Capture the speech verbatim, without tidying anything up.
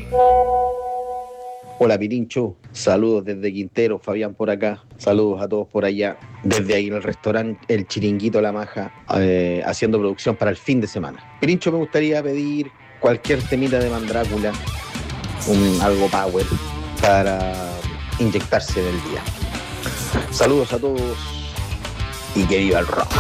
Hola Pirincho, saludos desde Quintero, Fabián por acá, saludos a todos por allá, desde ahí en el restaurante El Chiringuito La Maja, eh, haciendo producción para el fin de semana. Pirincho, me gustaría pedir cualquier temita de Mandrácula, un, algo power, para inyectarse en el día. Saludos a todos y que viva el rock.